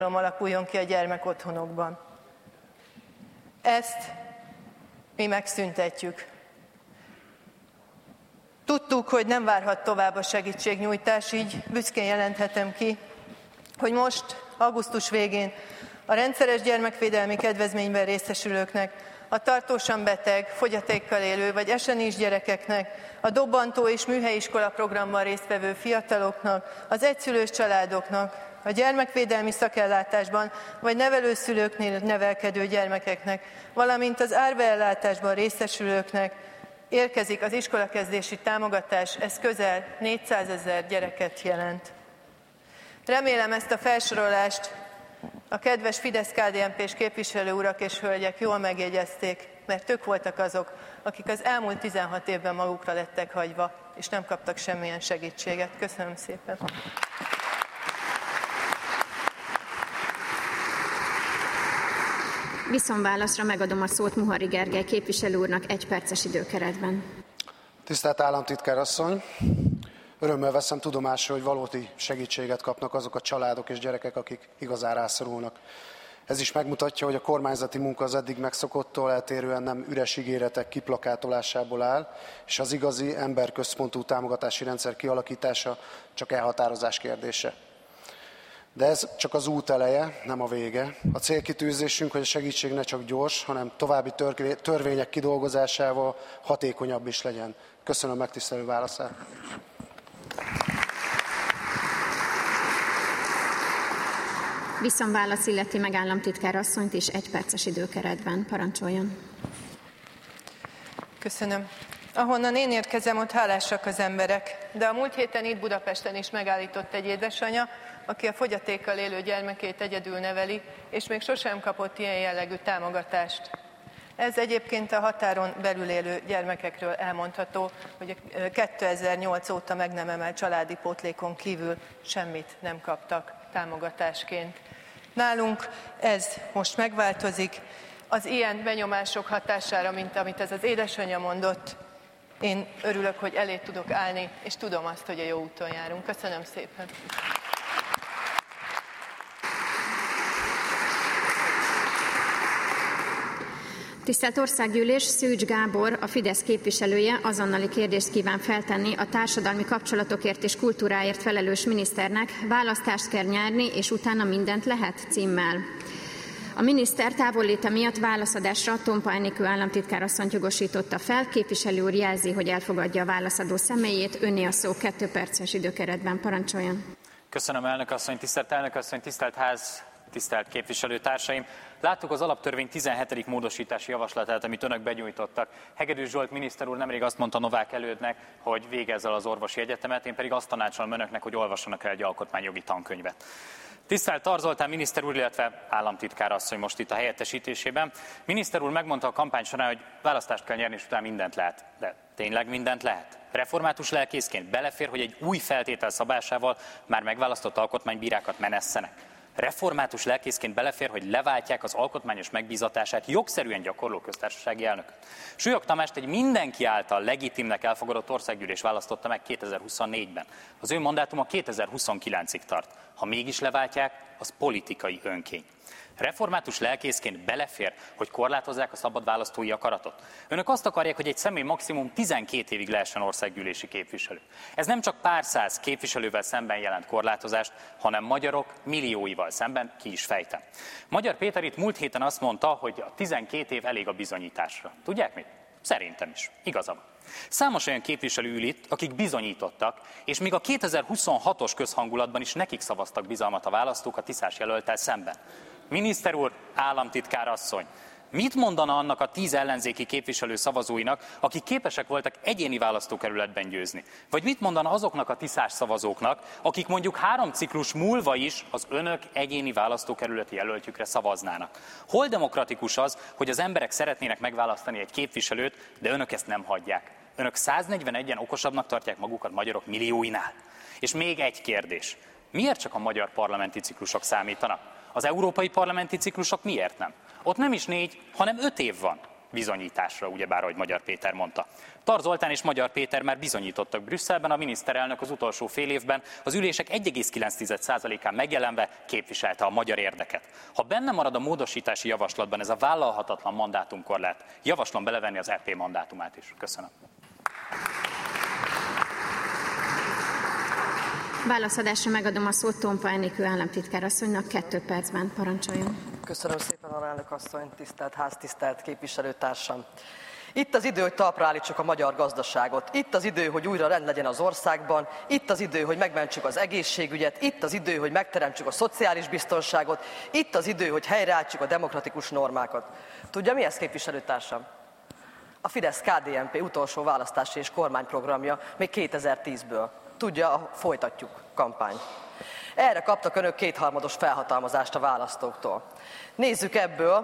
alakuljon ki a gyermekotthonokban. Ezt mi megszüntetjük. Tudtuk, hogy nem várhat tovább a segítségnyújtás, így büszkén jelenthetem ki, hogy most, augusztus végén a rendszeres gyermekvédelmi kedvezményben részesülőknek, a tartósan beteg, fogyatékkal élő vagy esenis gyerekeknek, a dobbantó és műhelyiskola programban résztvevő fiataloknak, az egyszülős családoknak, a gyermekvédelmi szakellátásban vagy nevelőszülőknél nevelkedő gyermekeknek, valamint az árvaellátásban részesülőknek érkezik az iskolakezdési támogatás, ez közel 400 000 gyereket jelent. Remélem, ezt a felsorolást a kedves Fidesz-KDNP-s képviselő urak és hölgyek jól megjegyezték, mert ők voltak azok, akik az elmúlt 16 évben magukra lettek hagyva, és nem kaptak semmilyen segítséget. Köszönöm szépen! Viszonválaszra megadom a szót Muhari Gergely képviselő úrnak 1 perces időkeretben. Tisztelt államtitkár asszony! Örömmel veszem tudomásra, hogy valódi segítséget kapnak azok a családok és gyerekek, akik igazán rászorulnak. Ez is megmutatja, hogy a kormányzati munka az eddig megszokottól eltérően nem üres ígéretek kiplakátolásából áll, és az igazi emberközpontú támogatási rendszer kialakítása csak elhatározás kérdése. De ez csak az út eleje, nem a vége. A célkitűzésünk, hogy a segítség ne csak gyors, hanem további törvények kidolgozásával hatékonyabb is legyen. Köszönöm megtisztelő válaszát. Viszonválasz illeti meg államtitkár asszonyt is 1 perces időkeretben. Parancsoljon. Köszönöm. Ahonnan én érkezem, ott hálásak az emberek, de a múlt héten itt Budapesten is megállított egy édesanya, aki a fogyatékkal élő gyermekét egyedül neveli, és még sosem kapott ilyen jellegű támogatást. Ez egyébként a határon belül élő gyermekekről elmondható, hogy 2008 óta meg nem emelt családi pótlékon kívül semmit nem kaptak támogatásként. Nálunk ez most megváltozik. Az ilyen benyomások hatására, mint amit ez az édesanyja mondott, én örülök, hogy elé tudok állni, és tudom azt, hogy a jó úton járunk. Köszönöm szépen! Tisztelt Országgyűlés, Szűcs Gábor, a Fidesz képviselője azonnali kérdést kíván feltenni a társadalmi kapcsolatokért és kultúráért felelős miniszternek, választást kell nyerni, és utána mindent lehet címmel. A miniszter távolléte miatt válaszadásra Tompa Enikő államtitkár asszonyt jogosította fel. Képviselő úr jelzi, hogy elfogadja a válaszadó személyét. Önné a szó 2 perces időkeretben. Parancsoljon. Köszönöm, elnök asszony, tisztelt ház, tisztelt képviselőtársaim! Láttuk az alaptörvény 17. módosítási javaslatát, amit önök benyújtottak. Hegedűs Zsolt miniszter úr nemrég azt mondta Novák elődnek, hogy végezz el az orvosi egyetemet, én pedig azt tanácsolom önöknek, hogy olvassanak el egy alkotmányjogi tankönyvet. Tisztelt Tóth Zoltán miniszter úr, illetve államtitkár asszony most itt a helyettesítésében. Miniszter úr megmondta a kampány során, hogy választást kell nyerni, és utána mindent lehet. De tényleg mindent lehet? Református lelkészként belefér, hogy egy új feltétel szabásával már megválasztott alkotmánybírákat menesszenek? Református lelkészként belefér, hogy leváltják az alkotmányos megbízatását jogszerűen gyakorló köztársasági elnököt? Súlyog Tamást egy mindenki által legitimnek elfogadott országgyűlés választotta meg 2024-ben. Az ő mandátuma 2029-ig tart. Ha mégis leváltják, az politikai önkény. Református lelkészként belefér, hogy korlátozzák a szabad választói akaratot? Önök azt akarják, hogy egy személy maximum 12 évig lehessen országgyűlési képviselő. Ez nem csak pár száz képviselővel szemben jelent korlátozást, hanem magyarok millióival szemben, ki is fejtem. Magyar Péter itt múlt héten azt mondta, hogy a 12 év elég a bizonyításra. Tudják mit? Szerintem is. Igaza van. Számos olyan képviselő ül itt, akik bizonyítottak, és még a 2026-os közhangulatban is nekik szavaztak bizalmat a választók a Tiszás jelölttel szemben. Miniszter úr, államtitkár asszony, mit mondana annak a 10 ellenzéki képviselő szavazóinak, akik képesek voltak egyéni választókerületben győzni? Vagy mit mondana azoknak a tiszás szavazóknak, akik mondjuk 3 ciklus múlva is az önök egyéni választókerületi jelöltjükre szavaznának? Hol demokratikus az, hogy az emberek szeretnének megválasztani egy képviselőt, de önök ezt nem hagyják? Önök 141-en okosabbnak tartják magukat magyarok millióinál? És még egy kérdés. Miért csak a magyar parlamenti ciklusok számítanak? Az európai parlamenti ciklusok miért nem? Ott nem is 4, hanem 5 év van. bizonyításra, ugyebár, ahogy Magyar Péter mondta. Tar Zoltán és Magyar Péter már bizonyítottak Brüsszelben, a miniszterelnök az utolsó fél évben az ülések 1,9%-án megjelenve képviselte a magyar érdeket. Ha benne marad a módosítási javaslatban ez a vállalhatatlan mandátumkorlát, javaslom belevenni az EP mandátumát is. Köszönöm. Válaszadásra megadom a szót Tompa Enikő államtitkár asszonynak 2 percben. Parancsoljon. Köszönöm szépen, alelnök asszony, tisztelt ház, tisztelt képviselőtársam. Itt az idő, hogy talpra állítsuk a magyar gazdaságot. Itt az idő, hogy újra rend legyen az országban. Itt az idő, hogy megmentsük az egészségügyet. Itt az idő, hogy megteremtsük a szociális biztonságot. Itt az idő, hogy helyreálltsuk a demokratikus normákat. Tudja, mi ez, képviselőtársam? A Fidesz-KDNP utolsó választási és kormányprogramja még 2010-ből. Tudja, folytatjuk kampány. Erre kaptak önök 2/3 felhatalmazást a választóktól. Nézzük ebből,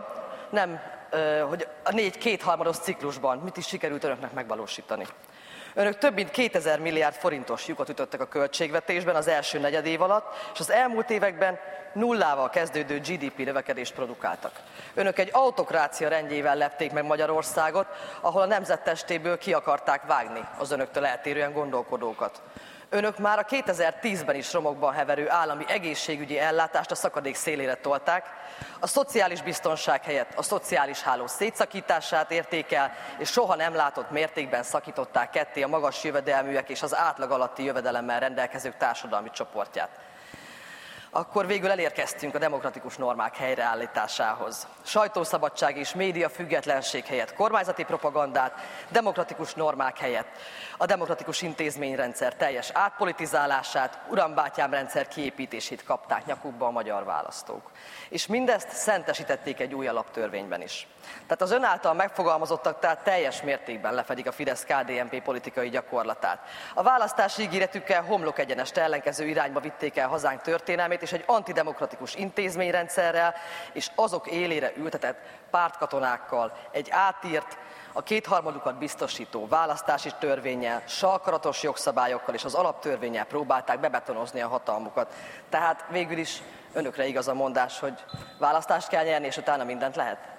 hogy a 2/3 ciklusban mit is sikerült önöknek megvalósítani. Önök több mint 2000 milliárd forintos lyukat ütöttek a költségvetésben az első negyedév alatt, és az elmúlt években nullával kezdődő GDP növekedést produkáltak. Önök egy autokrácia rendjével lepték meg Magyarországot, ahol a nemzettestéből ki akarták vágni az önöktől eltérően gondolkodókat. Önök már a 2010-ben is romokban heverő állami egészségügyi ellátást a szakadék szélére tolták, a szociális biztonság helyett a szociális háló szétszakítását érték el, és soha nem látott mértékben szakították ketté a magas jövedelműek és az átlag alatti jövedelemmel rendelkezők társadalmi csoportját. Akkor végül elérkeztünk a demokratikus normák helyreállításához. Sajtószabadság és média függetlenség helyett kormányzati propagandát, demokratikus normák helyett a demokratikus intézményrendszer teljes átpolitizálását, urambátyám rendszer kiépítését kapták nyakukba a magyar választók. És mindezt szentesítették egy új alaptörvényben is. Tehát az ön által megfogalmazottak tehát teljes mértékben lefedik a Fidesz-KDNP politikai gyakorlatát. A választási ígéretükkel homlok egyenest ellenkező irányba vitték el hazánk történelmét, és egy antidemokratikus intézményrendszerrel és azok élére ültetett pártkatonákkal, egy átírt, a 2/3 biztosító választási törvénnyel, sarkalatos jogszabályokkal és az alaptörvénnyel próbálták bebetonozni a hatalmukat. Tehát végül is önökre igaz a mondás, hogy választást kell nyerni, és utána mindent lehet.